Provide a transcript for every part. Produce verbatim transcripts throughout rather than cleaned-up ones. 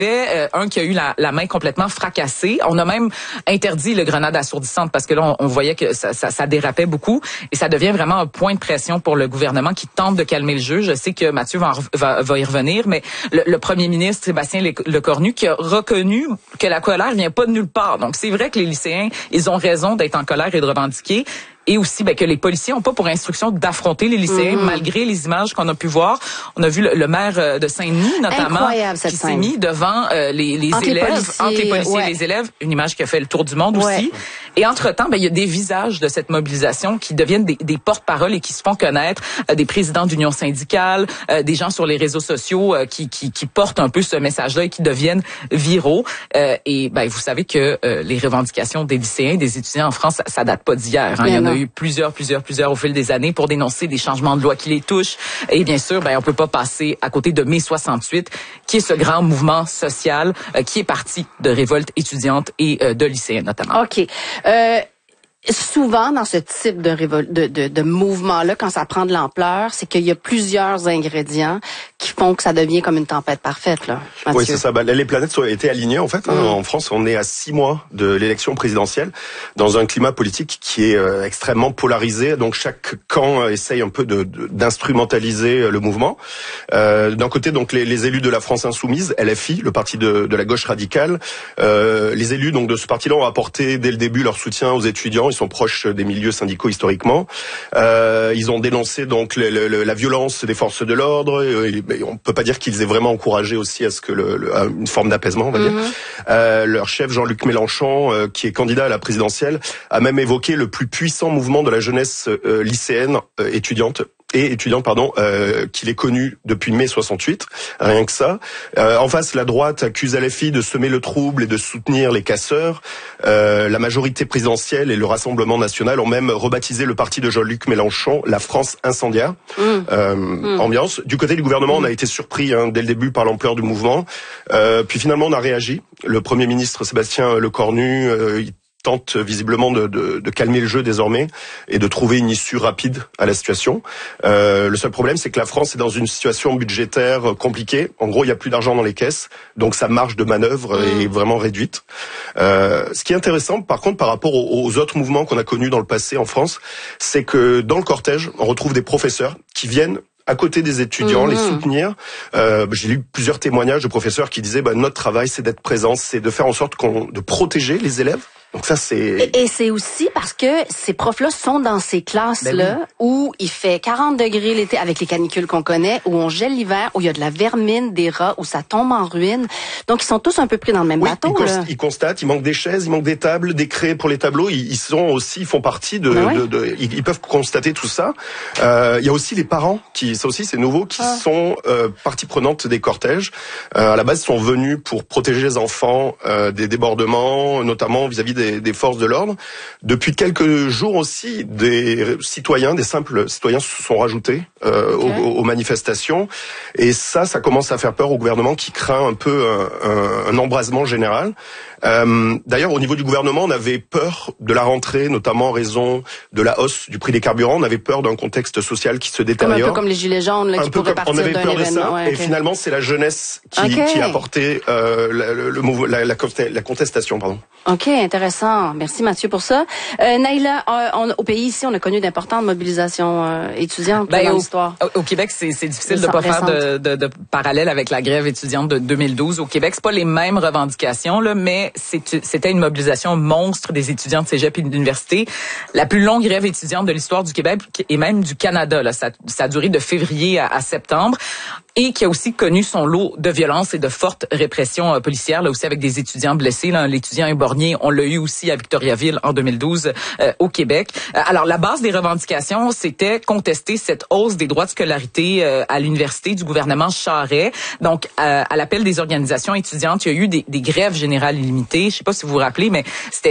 Euh, un qui a eu la, la main complètement fracassée. On a même interdit le grenade assourdissante parce que là, on, on voyait que ça, ça, ça dérapait beaucoup et ça devient vraiment un point de pression pour le gouvernement qui tente de calmer le jeu. Je sais que Mathieu va, en, va, va y revenir, mais le, le premier ministre Sébastien Lecornu qui a reconnu que la colère vient pas de nulle part. Donc, c'est vrai que les lycéens, ils ont raison d'être en colère et de revendiquer. Et aussi ben, que les policiers n'ont pas pour instruction d'affronter les lycéens, mmh. malgré les images qu'on a pu voir. On a vu le, le maire de Saint-Denis, notamment, qui s'est mis devant euh, les, les entre élèves, les policiers, entre les policiers ouais. et les élèves. Une image qui a fait le tour du monde ouais. aussi. Et entre-temps, ben, il y a des visages de cette mobilisation qui deviennent des, des porte-paroles et qui se font connaître, euh, des présidents d'unions syndicales, euh, des gens sur les réseaux sociaux euh, qui, qui, qui portent un peu ce message-là et qui deviennent viraux. Euh, et ben, vous savez que euh, les revendications des lycéens, des étudiants en France, ça, ça date pas d'hier. Hein. Il y en a eu plusieurs, plusieurs, plusieurs au fil des années pour dénoncer des changements de loi qui les touchent. Et bien sûr, ben, on peut pas passer à côté de mai soixante-huit, qui est ce grand mouvement social euh, qui est parti de révoltes étudiantes et euh, de lycéens notamment. OK. Euh, souvent, dans ce type de, révol- de, de, de mouvement-là, quand ça prend de l'ampleur, c'est qu'il y a plusieurs ingrédients qui font que ça devient comme une tempête parfaite, là. Mathieu. Oui, c'est ça. Bah, les planètes ont été alignées, en fait. Hein. Mmh. En France, on est à six mois de l'élection présidentielle, dans un climat politique qui est euh, extrêmement polarisé. Donc, chaque camp euh, essaye un peu de, de, d'instrumentaliser euh, le mouvement. Euh, d'un côté, donc, les, les élus de la France Insoumise, L F I, le parti de, de la gauche radicale, euh, les élus donc de ce parti-là ont apporté dès le début leur soutien aux étudiants. Ils sont proches des milieux syndicaux historiquement. Euh, ils ont dénoncé donc le, le, la violence des forces de l'ordre. Et, et on peut pas dire qu'ils aient vraiment encouragé aussi à ce que le, le, une forme d'apaisement, on va dire. Mm-hmm. Euh, leur chef Jean-Luc Mélenchon, euh, qui est candidat à la présidentielle, a même évoqué le plus puissant mouvement de la jeunesse euh, lycéenne euh, étudiante. et étudiante, pardon, euh, qu'il est connu depuis mai soixante-huit, rien que ça. Euh, en face, la droite accuse L F I de semer le trouble et de soutenir les casseurs. Euh, la majorité présidentielle et le Rassemblement national ont même rebaptisé le parti de Jean-Luc Mélenchon la France incendiaire. Mmh. Euh, mmh. Ambiance. Du côté du gouvernement, mmh. on a été surpris hein, dès le début par l'ampleur du mouvement. Euh, puis finalement, on a réagi. Le Premier ministre Sébastien Lecornu, euh, il tente visiblement de, de, de calmer le jeu désormais et de trouver une issue rapide à la situation. Euh, le seul problème, c'est que la France est dans une situation budgétaire compliquée. En gros, il n'y a plus d'argent dans les caisses, donc sa marge de manœuvre mmh. est vraiment réduite. Euh, ce qui est intéressant, par contre, par rapport aux, aux autres mouvements qu'on a connus dans le passé en France, c'est que dans le cortège, on retrouve des professeurs qui viennent à côté des étudiants, mmh. les soutenir. Euh, j'ai lu plusieurs témoignages de professeurs qui disaient bah, notre travail, c'est d'être présent, c'est de faire en sorte qu'on, de protéger les élèves. Donc ça, c'est... Et, et c'est aussi parce que ces profs-là sont dans ces classes-là ben oui. où il fait quarante degrés l'été avec les canicules qu'on connaît, où on gèle l'hiver, où il y a de la vermine, des rats, où ça tombe en ruine. Donc, ils sont tous un peu pris dans le même oui, bateau. Ils, là. Const- ils constatent, il manque des chaises, il manque des tables, des craies pour les tableaux. Ils, ils sont aussi, ils font partie de... Ben oui. de, de ils, ils peuvent constater tout ça. Euh, il y a aussi les parents, qui ça aussi c'est nouveau, qui ah. sont euh, partie prenante des cortèges. Euh, à la base, ils sont venus pour protéger les enfants euh, des débordements, notamment vis-à-vis des Des, des forces de l'ordre. Depuis quelques jours aussi, des citoyens, des simples citoyens se sont rajoutés euh, okay. aux, aux manifestations. Et ça, ça commence à faire peur au gouvernement qui craint un peu un, un, un embrasement général. Euh, d'ailleurs, au niveau du gouvernement, on avait peur de la rentrée, notamment en raison de la hausse du prix des carburants. On avait peur d'un contexte social qui se détériore. Comme un peu comme les gilets jaunes là, qui pourraient partir d'un événement. On avait peur de ça. Ouais, okay. Et finalement, c'est la jeunesse qui, okay. qui a porté euh, la, le, le, la, la, la contestation. Pardon. OK, intéressant. Merci Mathieu pour ça. Euh, Naïla, euh, on, au pays ici, on a connu d'importantes mobilisations euh, étudiantes ben, dans au, l'histoire. Au, au Québec, c'est, c'est difficile de ne pas faire de, de, de parallèle avec la grève étudiante de deux mille douze. Au Québec, c'est pas les mêmes revendications, là, mais c'est, c'était une mobilisation monstre des étudiants de cégep et d'université. La plus longue grève étudiante de l'histoire du Québec et même du Canada. Là, ça, ça a duré de février à, à septembre. Et qui a aussi connu son lot de violence et de fortes répressions euh, policières, là aussi avec des étudiants blessés. Là, l'étudiant éborgné, on l'a eu aussi à Victoriaville en deux mille douze euh, au Québec. Euh, alors, la base des revendications, c'était contester cette hausse des droits de scolarité euh, à l'université du gouvernement Charest. Donc, euh, à l'appel des organisations étudiantes, il y a eu des, des grèves générales illimitées. Je sais pas si vous vous rappelez, mais c'était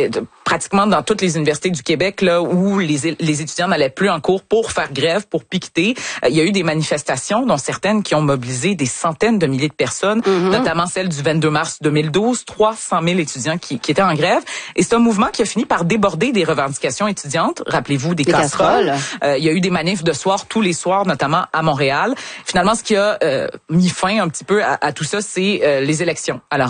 pratiquement dans toutes les universités du Québec, là, où les, les étudiants n'allaient plus en cours pour faire grève, pour piqueter. Euh, il y a eu des manifestations, dont certaines qui ont mobilisé des centaines de milliers de personnes, mm-hmm. notamment celle du vingt-deux mars deux mille douze, trois cent mille étudiants qui, qui étaient en grève. Et c'est un mouvement qui a fini par déborder des revendications étudiantes. Rappelez-vous des, des casseroles. casseroles. Euh, il y a eu des manifs de soir tous les soirs, notamment à Montréal. Finalement, ce qui a euh, mis fin un petit peu à, à tout ça, c'est euh, les élections. Alors